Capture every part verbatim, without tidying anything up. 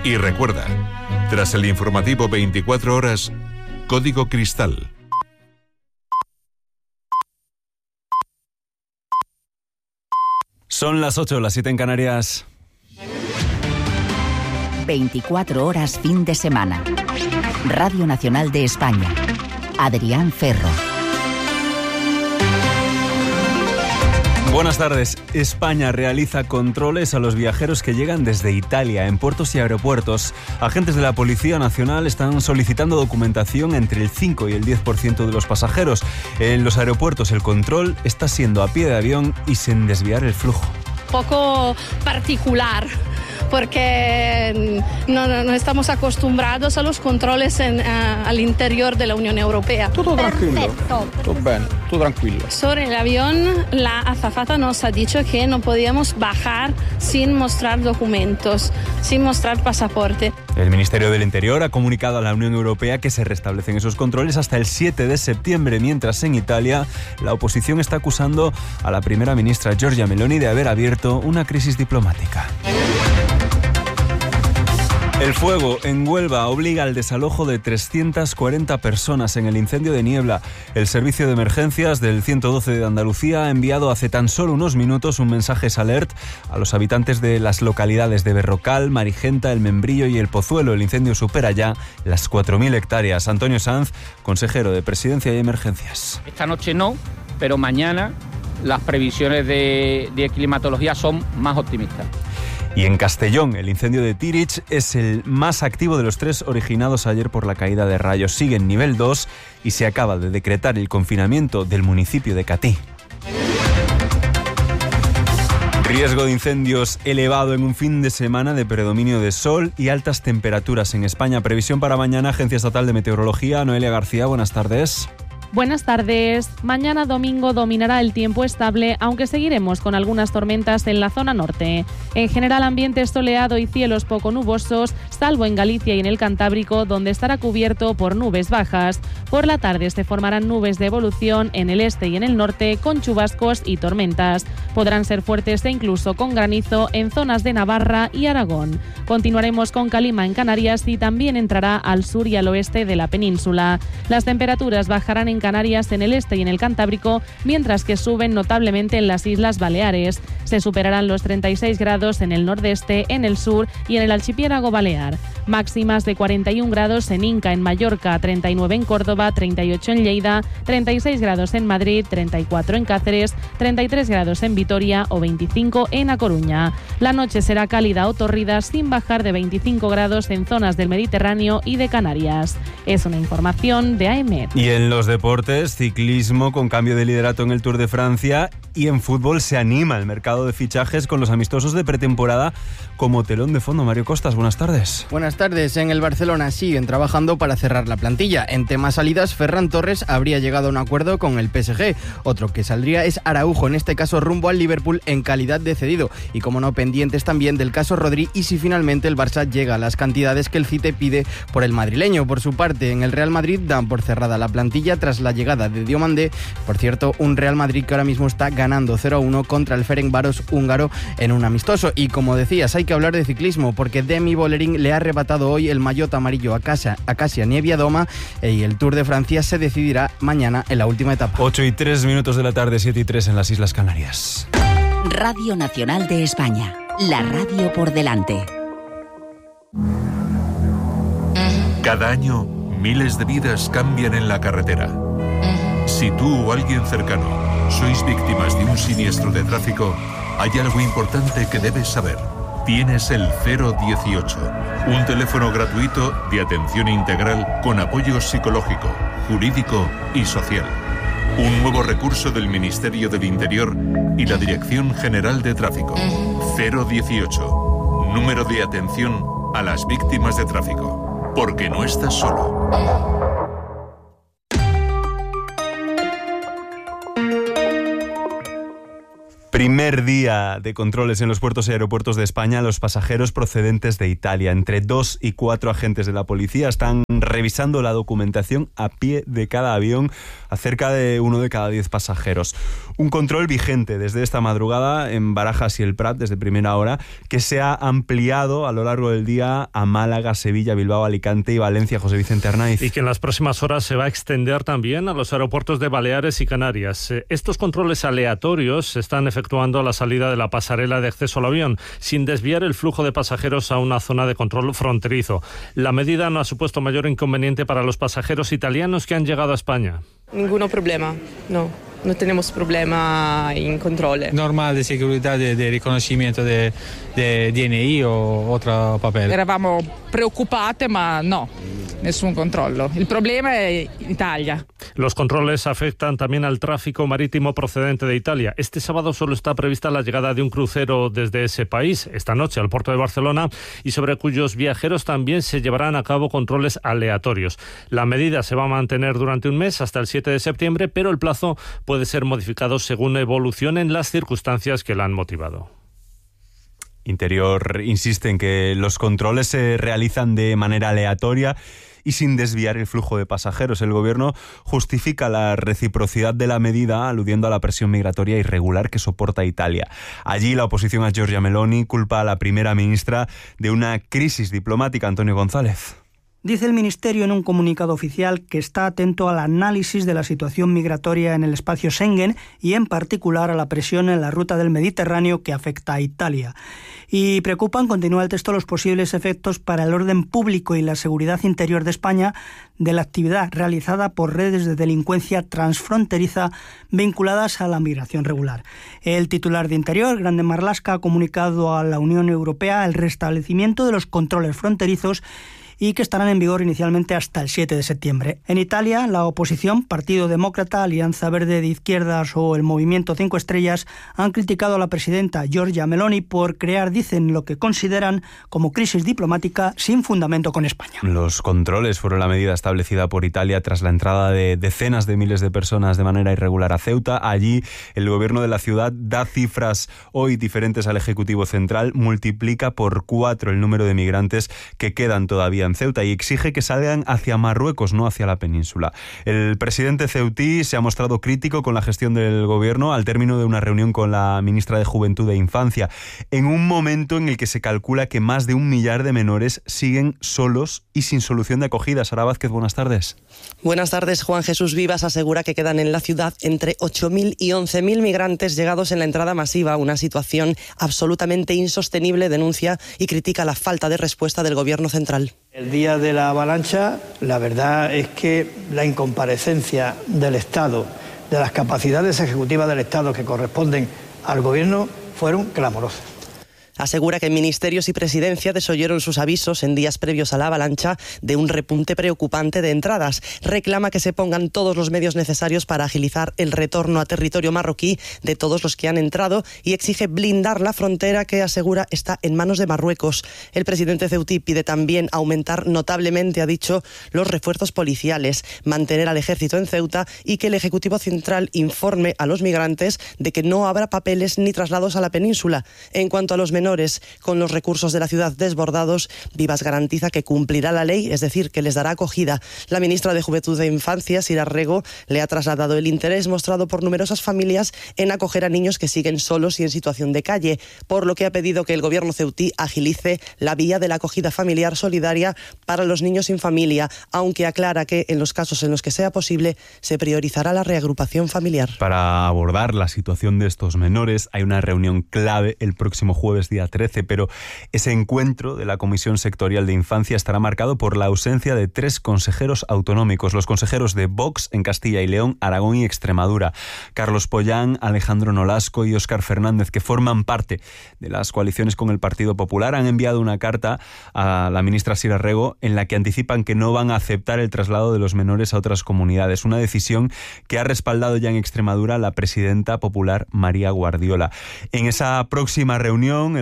Y recuerda, tras el informativo veinticuatro horas, Código Cristal. Son las ocho, las siete en Canarias. veinticuatro horas fin de semana. Radio Nacional de España. Adrián Ferro. Buenas tardes. España realiza controles a los viajeros que llegan desde Italia en puertos y aeropuertos. Agentes de la Policía Nacional están solicitando documentación entre el cinco y el diez por ciento de los pasajeros. En los aeropuertos el control está siendo a pie de avión y sin desviar el flujo. Poco particular, porque no, no, no estamos acostumbrados a los controles en, uh, al interior de la Unión Europea. Todo tranquilo, todo bien, todo tranquilo. Sobre el avión, la azafata nos ha dicho que no podíamos bajar sin mostrar documentos, sin mostrar pasaporte. El Ministerio del Interior ha comunicado a la Unión Europea que se restablecen esos controles hasta el siete de septiembre, mientras en Italia la oposición está acusando a la primera ministra Giorgia Meloni de haber abierto una crisis diplomática. El fuego en Huelva obliga al desalojo de trescientas cuarenta personas en el incendio de Niebla. El servicio de emergencias del ciento doce de Andalucía ha enviado hace tan solo unos minutos un mensaje alert a los habitantes de las localidades de Berrocal, Marigenta, El Membrillo y El Pozuelo. El incendio supera ya las cuatro mil hectáreas. Antonio Sanz, consejero de Presidencia y Emergencias. Esta noche no, pero mañana las previsiones de, de climatología son más optimistas. Y en Castellón, el incendio de Tirich es el más activo de los tres originados ayer por la caída de rayos. Sigue en nivel dos y se acaba de decretar el confinamiento del municipio de Catí. Riesgo de incendios elevado en un fin de semana de predominio de sol y altas temperaturas en España. Previsión para mañana, Agencia Estatal de Meteorología. Noelia García, buenas tardes. Buenas tardes. Mañana domingo dominará el tiempo estable, aunque seguiremos con algunas tormentas en la zona norte. En general, ambiente soleado y cielos poco nubosos, salvo en Galicia y en el Cantábrico, donde estará cubierto por nubes bajas. Por la tarde se formarán nubes de evolución en el este y en el norte, con chubascos y tormentas. Podrán ser fuertes e incluso con granizo en zonas de Navarra y Aragón. Continuaremos con calima en Canarias y también entrará al sur y al oeste de la península. Las temperaturas bajarán en Canarias, en el este y en el Cantábrico, mientras que suben notablemente en las Islas Baleares. Se superarán los treinta y seis grados en el nordeste, en el sur y en el archipiélago balear. Máximas de cuarenta y un grados en Inca, en Mallorca, treinta y nueve en Córdoba, treinta y ocho en Lleida, treinta y seis grados en Madrid, treinta y cuatro en Cáceres, treinta y tres grados en Vitoria o veinticinco en A Coruña. La noche será cálida o tórrida, sin bajar de veinticinco grados en zonas del Mediterráneo y de Canarias. Es una información de A E M E T. Y en los deportes, ciclismo con cambio de liderato en el Tour de Francia, y en fútbol se anima el mercado de fichajes con los amistosos de pretemporada como telón de fondo. Mario Costas, buenas tardes. Buenas tardes. En el Barcelona siguen trabajando para cerrar la plantilla. En temas salidas, Ferran Torres habría llegado a un acuerdo con el P S G. Otro que saldría es Araujo, en este caso rumbo al Liverpool en calidad de cedido. Y como no, pendientes también del caso Rodri y si finalmente el Barça llega a las cantidades que el Cite pide por el madrileño. Por su parte, en el Real Madrid dan por cerrada la plantilla tras la llegada de Diomandé. Por cierto, un Real Madrid que ahora mismo está ganando cero a uno contra el Ferencváros húngaro en un amistoso. Y como decías, hay que hablar de ciclismo porque Demi Vollering le ha arrebatado hoy el maillot amarillo a Casia, a Casia Nieviadoma, y el Tour de Francia se decidirá mañana en la última etapa. ocho y tres minutos de la tarde, siete y tres en las Islas Canarias. Radio Nacional de España, la radio por delante. Cada año, miles de vidas cambian en la carretera. Si tú o alguien cercano sois víctimas de un siniestro de tráfico, hay algo importante que debes saber. Tienes el cero dieciocho, un teléfono gratuito de atención integral con apoyo psicológico, jurídico y social. Un nuevo recurso del Ministerio del Interior y la Dirección General de Tráfico. cero dieciocho, número de atención a las víctimas de tráfico. Porque no estás solo. Primer día de controles en los puertos y aeropuertos de España a los pasajeros procedentes de Italia. Entre dos y cuatro agentes de la policía están revisando la documentación a pie de cada avión a cerca de uno de cada diez pasajeros. Un control vigente desde esta madrugada en Barajas y el Prat desde primera hora, que se ha ampliado a lo largo del día a Málaga, Sevilla, Bilbao, Alicante y Valencia. José Vicente Arnaiz. Y que en las próximas horas se va a extender también a los aeropuertos de Baleares y Canarias. Estos controles aleatorios se están efectuando a la salida de la pasarela de acceso al avión, sin desviar el flujo de pasajeros a una zona de control fronterizo. La medida no ha supuesto mayor inconveniente para los pasajeros italianos que han llegado a España. Ningún problema, no. No tenemos problema en control. Normal de seguridad, de, de reconocimiento de, de D N I o otro papel. Eravamo preoccupate, ma no, nessun controllo. Il problema è Italia. Los controles afectan también al tráfico marítimo procedente de Italia. Este sábado solo está prevista la llegada de un crucero desde ese país, esta noche al puerto de Barcelona, y sobre cuyos viajeros también se llevarán a cabo controles aleatorios. La medida se va a mantener durante un mes, hasta el siete de septiembre, pero el plazo puede puede ser modificado según evolucionen las circunstancias que la han motivado. Interior insiste en que los controles se realizan de manera aleatoria y sin desviar el flujo de pasajeros. El gobierno justifica la reciprocidad de la medida aludiendo a la presión migratoria irregular que soporta Italia. Allí la oposición a Giorgia Meloni culpa a la primera ministra de una crisis diplomática. Antonio González. Dice el Ministerio en un comunicado oficial que está atento al análisis de la situación migratoria en el espacio Schengen y en particular a la presión en la ruta del Mediterráneo que afecta a Italia. Y preocupan, continúa el texto, los posibles efectos para el orden público y la seguridad interior de España de la actividad realizada por redes de delincuencia transfronteriza vinculadas a la migración regular. El titular de Interior, Grande Marlaska, ha comunicado a la Unión Europea el restablecimiento de los controles fronterizos y que estarán en vigor inicialmente hasta el siete de septiembre. En Italia, la oposición, Partido Demócrata, Alianza Verde de Izquierdas o el Movimiento Cinco Estrellas han criticado a la presidenta Giorgia Meloni por crear, dicen, lo que consideran como crisis diplomática sin fundamento con España. Los controles fueron la medida establecida por Italia tras la entrada de decenas de miles de personas de manera irregular a Ceuta. Allí, el gobierno de la ciudad da cifras hoy diferentes al Ejecutivo Central, multiplica por cuatro el número de migrantes que quedan todavía en Ceuta y exige que salgan hacia Marruecos, no hacia la península. El presidente ceutí se ha mostrado crítico con la gestión del gobierno al término de una reunión con la ministra de Juventud e Infancia, en un momento en el que se calcula que más de un millar de menores siguen solos y sin solución de acogida. Sara Vázquez, buenas tardes. Buenas tardes. Juan Jesús Vivas asegura que quedan en la ciudad entre ocho mil y once mil migrantes llegados en la entrada masiva, una situación absolutamente insostenible, denuncia y critica la falta de respuesta del gobierno central. El día de la avalancha, la verdad es que la incomparecencia del Estado, de las capacidades ejecutivas del Estado que corresponden al Gobierno, fueron clamorosas. Asegura que ministerios y presidencia desoyeron sus avisos en días previos a la avalancha de un repunte preocupante de entradas. Reclama que se pongan todos los medios necesarios para agilizar el retorno a territorio marroquí de todos los que han entrado y exige blindar la frontera que asegura está en manos de Marruecos. El presidente ceutí pide también aumentar notablemente, ha dicho, los refuerzos policiales, mantener al ejército en Ceuta y que el Ejecutivo Central informe a los migrantes de que no habrá papeles ni traslados a la península. En cuanto a los menores, con los recursos de la ciudad desbordados, Vivas garantiza que cumplirá la ley, es decir, que les dará acogida. La ministra de Juventud e Infancia, Sira Rego, le ha trasladado el interés mostrado por numerosas familias en acoger a niños que siguen solos y en situación de calle, por lo que ha pedido que el gobierno ceutí agilice la vía de la acogida familiar solidaria para los niños sin familia, aunque aclara que en los casos en los que sea posible se priorizará la reagrupación familiar. Para abordar la situación de estos menores hay una reunión clave el próximo jueves día trece, pero ese encuentro de la Comisión Sectorial de Infancia estará marcado por la ausencia de tres consejeros autonómicos, los consejeros de Vox en Castilla y León, Aragón y Extremadura, Carlos Pollán, Alejandro Nolasco y Óscar Fernández, que forman parte de las coaliciones con el Partido Popular. Han enviado una carta a la ministra Sira Rego en la que anticipan que no van a aceptar el traslado de los menores a otras comunidades, una decisión que ha respaldado ya en Extremadura la presidenta popular María Guardiola. En esa próxima reunión, el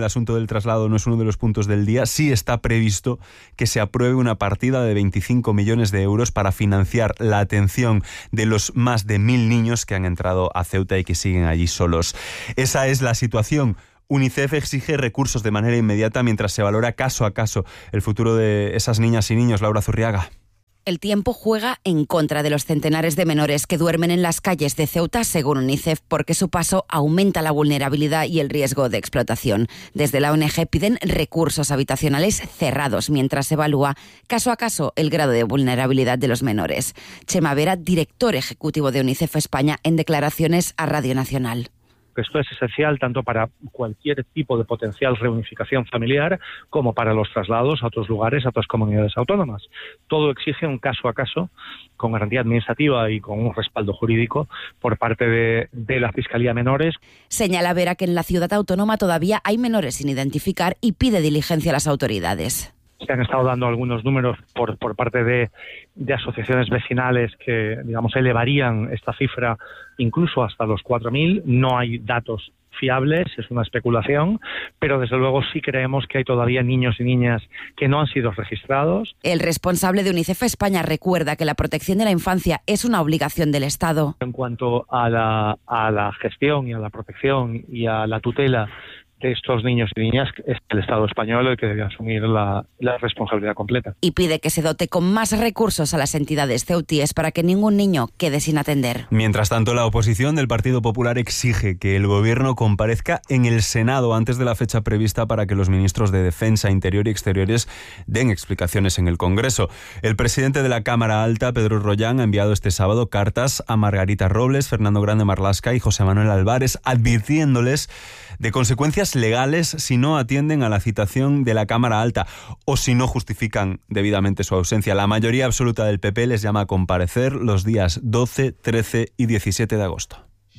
el asunto del traslado no es uno de los puntos del día, sí está previsto que se apruebe una partida de veinticinco millones de euros para financiar la atención de los más de mil niños que han entrado a Ceuta y que siguen allí solos. Esa es la situación. UNICEF exige recursos de manera inmediata mientras se valora caso a caso el futuro de esas niñas y niños. Laura Zurriaga. El tiempo juega en contra de los centenares de menores que duermen en las calles de Ceuta, según UNICEF, porque su paso aumenta la vulnerabilidad y el riesgo de explotación. Desde la O N G piden recursos habitacionales cerrados mientras se evalúa caso a caso el grado de vulnerabilidad de los menores. Chema Vera, director ejecutivo de UNICEF España, en declaraciones a Radio Nacional. Esto es esencial tanto para cualquier tipo de potencial reunificación familiar como para los traslados a otros lugares, a otras comunidades autónomas. Todo exige un caso a caso, con garantía administrativa y con un respaldo jurídico por parte de, de la Fiscalía Menores. Señala Vera que en la ciudad autónoma todavía hay menores sin identificar y pide diligencia a las autoridades. Se han estado dando algunos números por, por parte de, de asociaciones vecinales que, digamos, elevarían esta cifra incluso hasta los cuatro mil. No hay datos fiables, es una especulación, pero desde luego sí creemos que hay todavía niños y niñas que no han sido registrados. El responsable de UNICEF España recuerda que la protección de la infancia es una obligación del Estado. En cuanto a la, a la gestión y a la protección y a la tutela de estos niños y niñas, es el Estado español el que debe asumir la, la responsabilidad completa. Y pide que se dote con más recursos a las entidades ceutíes para que ningún niño quede sin atender. Mientras tanto, la oposición del Partido Popular exige que el Gobierno comparezca en el Senado antes de la fecha prevista para que los ministros de Defensa, Interior y Exteriores den explicaciones en el Congreso. El presidente de la Cámara Alta, Pedro Rollán, ha enviado este sábado cartas a Margarita Robles, Fernando Grande Marlaska y José Manuel Álvarez, advirtiéndoles de consecuencias legales si no atienden a la citación de la Cámara Alta o si no justifican debidamente su ausencia. La mayoría absoluta del P P les llama a comparecer los días doce, trece y diecisiete de agosto.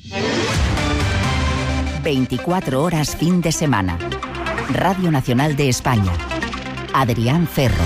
veinticuatro horas fin de semana. Radio Nacional de España. Adrián Ferro.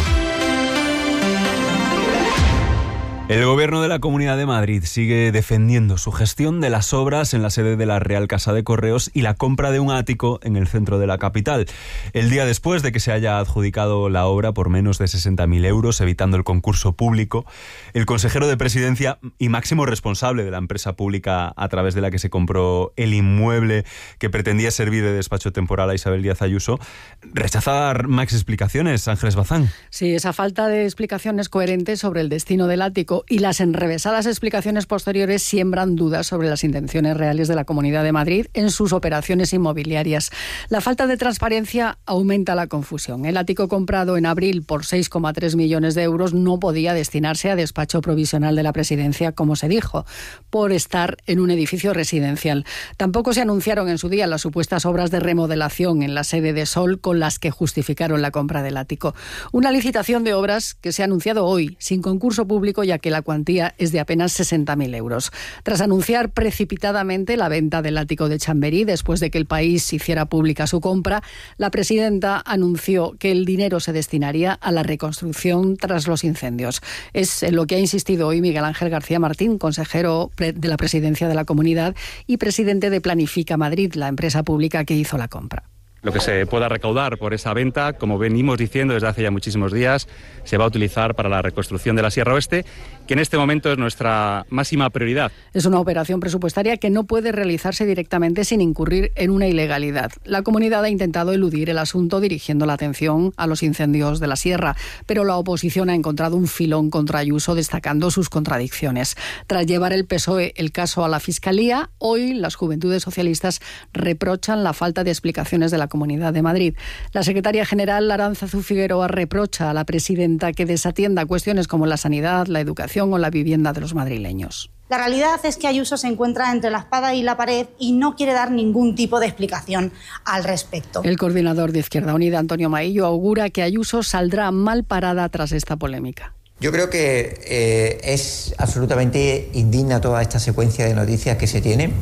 El Gobierno de la Comunidad de Madrid sigue defendiendo su gestión de las obras en la sede de la Real Casa de Correos y la compra de un ático en el centro de la capital. El día después de que se haya adjudicado la obra por menos de sesenta mil euros, evitando el concurso público, el consejero de Presidencia y máximo responsable de la empresa pública a través de la que se compró el inmueble que pretendía servir de despacho temporal a Isabel Díaz Ayuso, rechaza dar más explicaciones. Ángeles Bazán. Sí, esa falta de explicaciones coherentes sobre el destino del ático y las enrevesadas explicaciones posteriores siembran dudas sobre las intenciones reales de la Comunidad de Madrid en sus operaciones inmobiliarias. La falta de transparencia aumenta la confusión. El ático comprado en abril por seis coma tres millones de euros no podía destinarse a despacho provisional de la Presidencia, como se dijo, por estar en un edificio residencial. Tampoco se anunciaron en su día las supuestas obras de remodelación en la sede de Sol con las que justificaron la compra del ático. Una licitación de obras que se ha anunciado hoy, sin concurso público, ya que la cuantía es de apenas sesenta mil euros. Tras anunciar precipitadamente la venta del ático de Chamberí, después de que el país hiciera pública su compra, la presidenta anunció que el dinero se destinaría a la reconstrucción tras los incendios. Es en lo que ha insistido hoy Miguel Ángel García Martín, consejero de la Presidencia de la Comunidad y presidente de Planifica Madrid, la empresa pública que hizo la compra. Lo que se pueda recaudar por esa venta, como venimos diciendo desde hace ya muchísimos días, se va a utilizar para la reconstrucción de la Sierra Oeste, que en este momento es nuestra máxima prioridad. Es una operación presupuestaria que no puede realizarse directamente sin incurrir en una ilegalidad. La comunidad ha intentado eludir el asunto dirigiendo la atención a los incendios de la Sierra, pero la oposición ha encontrado un filón contra Ayuso, destacando sus contradicciones. Tras llevar el P S O E el caso a la Fiscalía, hoy las Juventudes Socialistas reprochan la falta de explicaciones de la Comunidad de Madrid. La secretaria general Arantzazu Figueroa reprocha a la presidenta que desatienda cuestiones como la sanidad, la educación o la vivienda de los madrileños. La realidad es que Ayuso se encuentra entre la espada y la pared y no quiere dar ningún tipo de explicación al respecto. El coordinador de Izquierda Unida, Antonio Maillo, augura que Ayuso saldrá mal parada tras esta polémica. Yo creo que eh, es absolutamente indigna toda esta secuencia de noticias que se tiene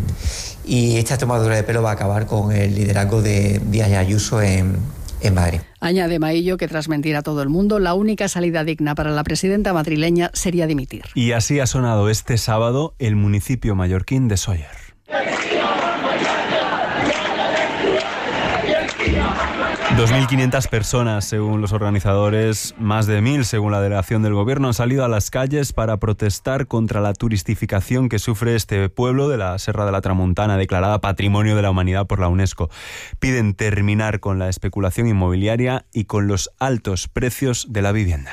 y esta tomadura de pelo va a acabar con el liderazgo de Díaz Ayuso en, en Madrid. Añade Maillo que tras mentir a todo el mundo, la única salida digna para la presidenta madrileña sería dimitir. Y así ha sonado este sábado el municipio mallorquín de Sóller. dos mil quinientas personas, según los organizadores, más de mil, según la delegación del gobierno, han salido a las calles para protestar contra la turistificación que sufre este pueblo de la Serra de la Tramuntana, declarada Patrimonio de la Humanidad por la UNESCO. Piden terminar con la especulación inmobiliaria y con los altos precios de la vivienda.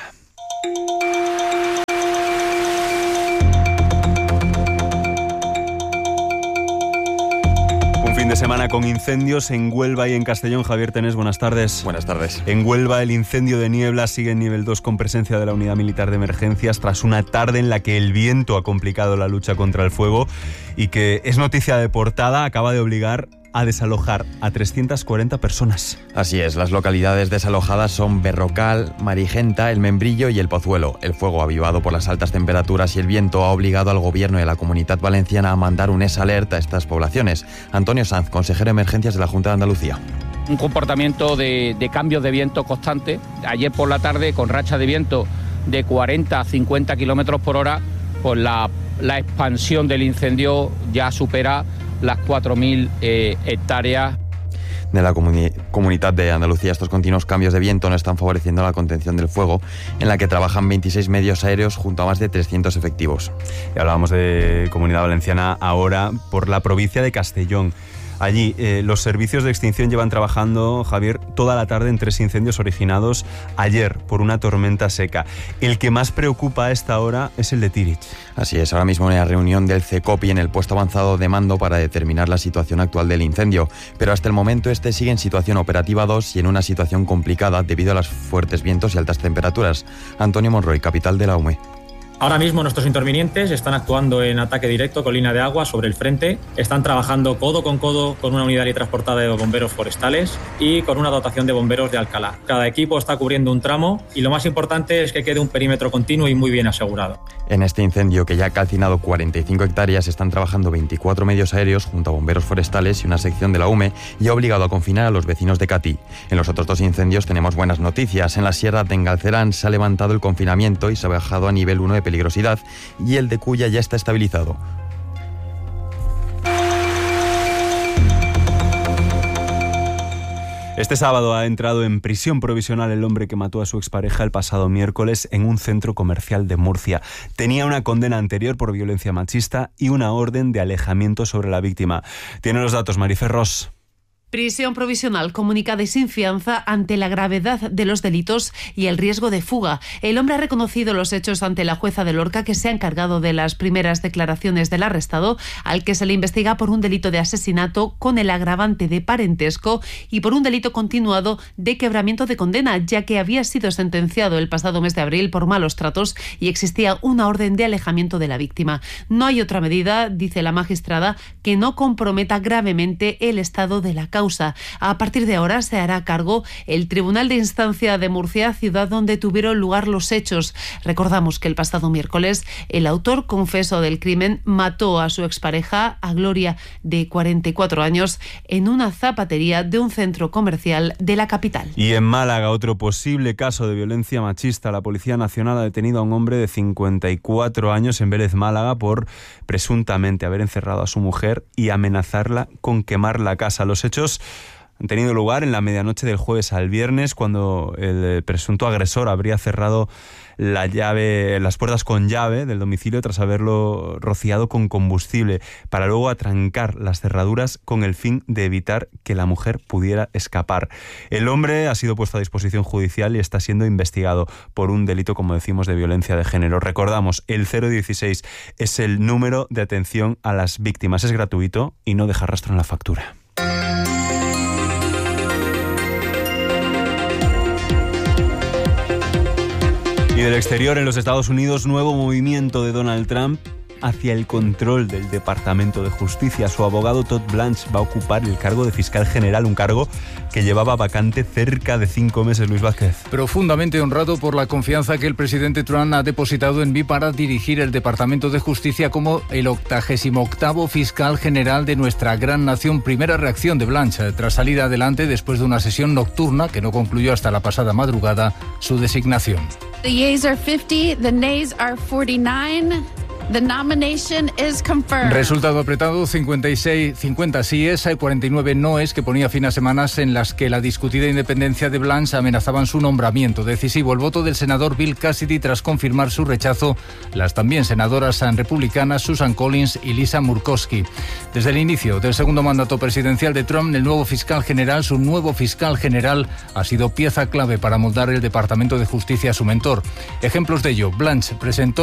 Fin de semana con incendios en Huelva y en Castellón. Javier Tenés, buenas tardes. Buenas tardes. En Huelva el incendio de Niebla sigue en nivel dos con presencia de la Unidad Militar de Emergencias tras una tarde en la que el viento ha complicado la lucha contra el fuego y que es noticia de portada, acaba de obligar a desalojar a trescientas cuarenta personas. Así es, las localidades desalojadas son Berrocal, Marigenta, El Membrillo y El Pozuelo. El fuego, avivado por las altas temperaturas y el viento, ha obligado al gobierno de la Comunidad Valenciana a mandar un S alerta a estas poblaciones. Antonio Sanz, consejero de Emergencias de la Junta de Andalucía. Un comportamiento de, de cambios de viento constante. Ayer por la tarde, con racha de viento de cuarenta a cincuenta kilómetros por hora, pues la, la expansión del incendio ya supera las cuatro mil eh, hectáreas. De la comuni- Comunidad de Andalucía, estos continuos cambios de viento no están favoreciendo la contención del fuego, en la que trabajan veintiséis medios aéreos junto a más de trescientos efectivos. Y hablábamos de Comunidad Valenciana ahora por la provincia de Castellón. Allí eh, los servicios de extinción llevan trabajando, Javier, toda la tarde en tres incendios originados ayer por una tormenta seca. El que más preocupa a esta hora es el de Tirich. Así es, ahora mismo en la reunión del CECOPI en el puesto avanzado de mando para determinar la situación actual del incendio, pero hasta el momento este sigue en situación operativa dos y en una situación complicada debido a los fuertes vientos y altas temperaturas. Antonio Monroy, capital de la U M E. Ahora mismo nuestros intervinientes están actuando en ataque directo con línea de agua sobre el frente, están trabajando codo con codo con una unidad y transportada de bomberos forestales y con una dotación de bomberos de Alcalá. Cada equipo está cubriendo un tramo y lo más importante es que quede un perímetro continuo y muy bien asegurado. En este incendio, que ya ha calcinado cuarenta y cinco hectáreas, están trabajando veinticuatro medios aéreos junto a bomberos forestales y una sección de la U M E y ha obligado a confinar a los vecinos de Catí. En los otros dos incendios tenemos buenas noticias. En la Sierra de Engalcerán se ha levantado el confinamiento y se ha bajado a nivel uno de peligrosidad y el de Cuya ya está estabilizado. Este sábado ha entrado en prisión provisional el hombre que mató a su expareja el pasado miércoles en un centro comercial de Murcia. Tenía una condena anterior por violencia machista y una orden de alejamiento sobre la víctima. Tiene los datos Marifer Ross. Prisión provisional comunicada y sin fianza ante la gravedad de los delitos y el riesgo de fuga. El hombre ha reconocido los hechos ante la jueza de Lorca, que se ha encargado de las primeras declaraciones del arrestado, al que se le investiga por un delito de asesinato con el agravante de parentesco y por un delito continuado de quebramiento de condena, ya que había sido sentenciado el pasado mes de abril por malos tratos y existía una orden de alejamiento de la víctima. No hay otra medida, dice la magistrada, que no comprometa gravemente el estado de la causa. A partir de ahora se hará cargo el Tribunal de Instancia de Murcia, ciudad donde tuvieron lugar los hechos. Recordamos que el pasado miércoles el autor confeso del crimen mató a su expareja, a Gloria, de cuarenta y cuatro años, en una zapatería de un centro comercial de la capital. Y en Málaga, otro posible caso de violencia machista. La Policía Nacional ha detenido a un hombre de cincuenta y cuatro años en Vélez, Málaga, por presuntamente haber encerrado a su mujer y amenazarla con quemar la casa. Los hechos han tenido lugar en la medianoche del jueves al viernes, cuando el presunto agresor habría cerrado la llave, las puertas con llave del domicilio tras haberlo rociado con combustible, para luego atrancar las cerraduras con el fin de evitar que la mujer pudiera escapar. El hombre ha sido puesto a disposición judicial y está siendo investigado por un delito, como decimos, de violencia de género. Recordamos, el cero dieciséis es el número de atención a las víctimas. Es gratuito y no deja rastro en la factura. Y del exterior, en los Estados Unidos, nuevo movimiento de Donald Trump hacia el control del Departamento de Justicia. Su abogado Todd Blanche va a ocupar el cargo de fiscal general, un cargo que llevaba vacante cerca de cinco meses. Luis Vázquez. Profundamente honrado por la confianza que el presidente Trump ha depositado en mí para dirigir el Departamento de Justicia como el octagésimo octavo fiscal general de nuestra gran nación. Primera reacción de Blanche tras salir adelante después de una sesión nocturna que no concluyó hasta la pasada madrugada su designación. The yeas are fifty, the nays are forty-nine. The nomination is confirmed. Resultado apretado, cincuenta y seis, cincuenta síes y cuarenta y nueve noes, que ponía fin a semanas en las que la discutida independencia de Blanche amenazaban su nombramiento. Decisivo el voto del senador Bill Cassidy tras confirmar su rechazo las también senadoras republicanas Susan Collins y Lisa Murkowski. Desde el inicio del segundo mandato presidencial de Trump, el nuevo fiscal general, su nuevo fiscal general, ha sido pieza clave para moldar el Departamento de Justicia a su mentor. Ejemplos de ello, Blanche presentó